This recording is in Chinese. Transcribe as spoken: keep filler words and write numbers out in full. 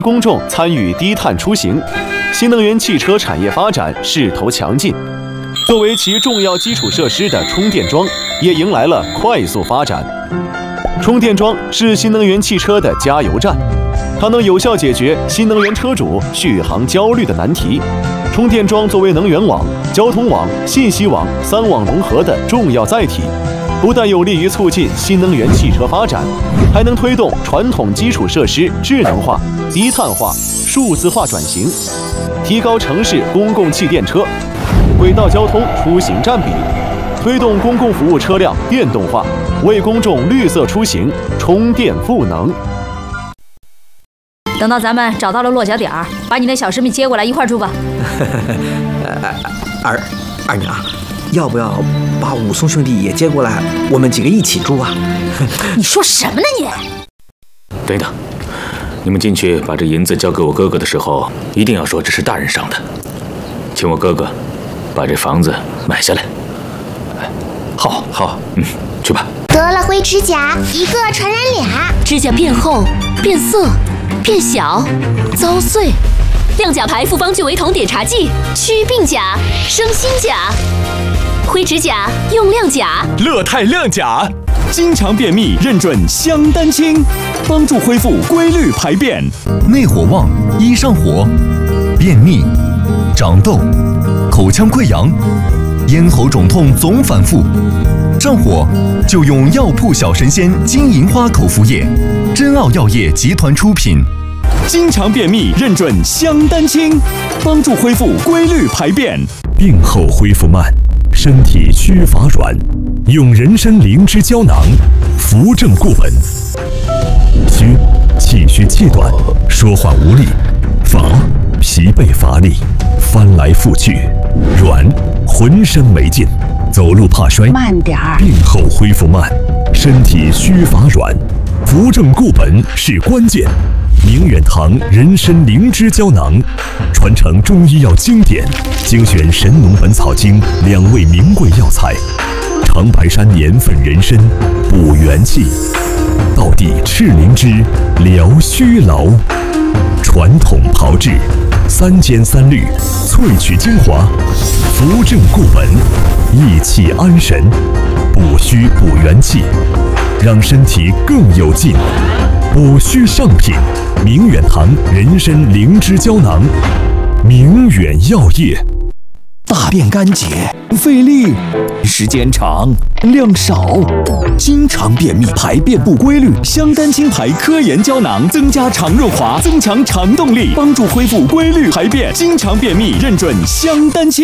公众参与低碳出行，新能源汽车产业发展势头强劲。作为其重要基础设施的充电桩，也迎来了快速发展。充电桩是新能源汽车的加油站，它能有效解决新能源车主续航焦虑的难题。充电桩作为能源网、交通网、信息网三网融合的重要载体，不但有利于促进新能源汽车发展，还能推动传统基础设施智能化、低碳化、数字化转型，提高城市公共汽电车、轨道交通出行占比，推动公共服务车辆电动化，为公众绿色出行充电赋能。 等到咱们找到了落脚点儿，把你那小师妹接过来一块儿住吧。 二二娘，要不要把武松兄弟也接过来，我们几个一起住啊？ 你说什么呢你？ 等等，你们进去把这银子交给我哥哥的时候，一定要说这是大人赏的，请我哥哥把这房子买下来。好，好，嗯，去吧。 得了灰指甲，一个传染俩， 指甲变厚、变色、变小、遭碎。亮甲牌复方聚维酮碘茶剂，祛病甲、生新甲。灰指甲用亮甲， 乐泰亮甲，经常便秘认准香丹清，帮助恢复规律排便。 内火旺，易上火，便秘、长痘、口腔溃疡、咽喉肿痛总反复，上火就用药铺小神仙金银花口服液，珍奥药业集团出品。 经常便秘认准香丹清，帮助恢复规律排便。 病后恢复慢，身体虚乏软，用人参灵芝胶囊扶正固本。虚，气虚气短，说话无力；乏，疲惫乏力，翻来覆去；软，浑身没劲，走路怕摔。 慢点儿。 病后恢复慢，身体虚乏软，扶正固本是关键。明远堂人参灵芝胶囊，传承中医药经典，精选《神农本草经》两味名贵药材，长白山年份人参补元气，道地赤灵芝疗虚劳，传统炮制，三尖三滤萃取精华，扶正固本，益气安神，补虚补元气，让身体更有劲。补虚上品，明远堂人参灵芝胶囊，明远药业。 大便干结，费力，时间长，量少，经常便秘，排便不规律。香丹清牌科研胶囊增加肠润滑，增强肠动力，帮助恢复规律排便。经常便秘认准香丹清。